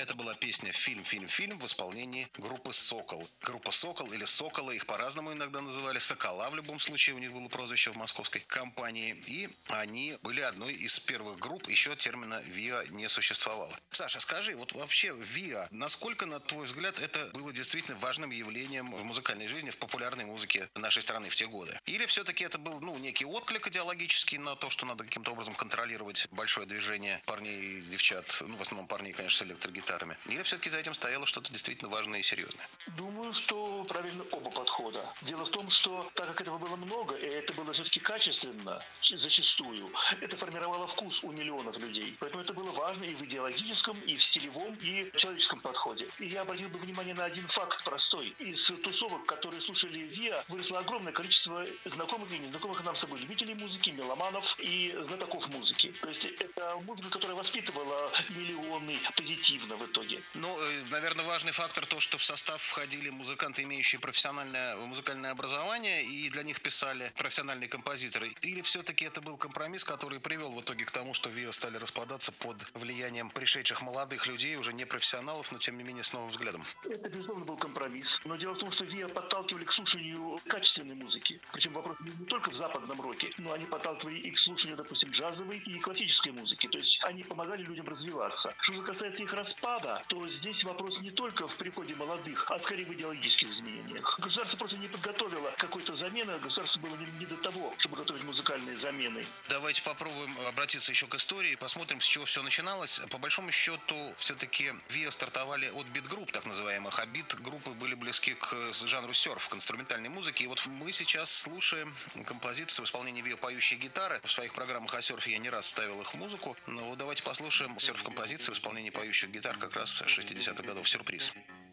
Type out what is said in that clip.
Это была песня «Фильм» в исполнении группы «Сокол». Группа «Сокол» или «Соколы», их по-разному иногда называли. «Сокола» в любом случае, у них было прозвище в московской компании. И они были одной из первых групп, еще термина «ВИА» не существовало. Саша, скажи, вот вообще ВИА, насколько, на твой взгляд, это было действительно важным явлением в музыкальной жизни, в популярной музыке нашей страны в те годы? Или все-таки это был, некий отклик идеологический на то, что надо каким-то образом контролировать большое движение парней и девчат, в основном парней, конечно, с электрогитарами? Или все-таки за этим стояло что-то действительно важное и серьезное? Думаю, что правильно оба подхода. Дело в том, что так как этого было много, и это было все-таки качественно, зачастую, это формировало вкус у миллионов людей. Поэтому это было важно и в идеологическом, и в стилевом, и в человеческом подходе. И я обратил бы внимание на один факт простой. Из тусовок, которые слушали ВИА, выросло огромное количество знакомых и незнакомых нам с собой любителей музыки, меломанов и знатоков музыки. То есть это музыка, которая воспитывала миллионы позитивно в итоге. Наверное, важный фактор то, что в состав входили музыканты, имеющие профессиональное музыкальное образование, и для них писали профессиональные композиторы. Или все-таки это был компромисс, который привел в итоге к тому, что ВИА стали распадаться под влиянием пришедших молодых людей, уже не профессионалов, но тем не менее с новым взглядом? Это, безусловно, был компромисс. Но дело в том, что ВИА подталкивали к слушанию качественной музыки. Причем вопрос не только в западном роке, но они подталкивали и к слушанию, допустим, джазовой и классической музыки. То есть они помогали людям развиваться. Что же касается их распада, то здесь вопрос не только в приходе молодых, а скорее в идеологических изменениях. Государство просто не подготовило какой-то замены, государство было не до того, чтобы готовить музыкальные замены. Давайте попробуем обратиться еще к истории, посмотрим, с чего все начиналось. По большому счету, все-таки ВИА стартовали от бит-групп, так называемых, а бит-группы были близки к жанру серф, к инструментальной музыке. И вот мы сейчас слушаем композицию в исполнении ВИА «Поющие гитары». В своих программах о серфе я не раз ставил их музыку. Но давайте послушаем серф-композицию в исполнении поющих гитар как раз 60-х годов. Сюрприз.